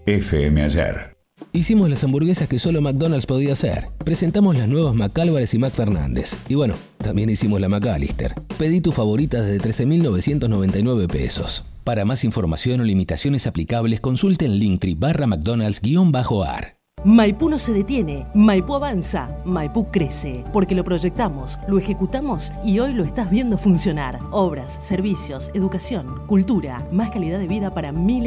FM Ayer. Hicimos las hamburguesas que solo McDonald's podía hacer. Presentamos las nuevas McAlvarez y McFernández. Y bueno, también hicimos la McAllister. Pedí tu favorita desde 13.999 pesos. Para más información o limitaciones aplicables, consulte en Linktree/McDonald's_ar. Maipú no se detiene, Maipú avanza, Maipú crece, porque lo proyectamos, lo ejecutamos y hoy lo estás viendo funcionar. Obras, servicios, educación, cultura, más calidad de vida para miles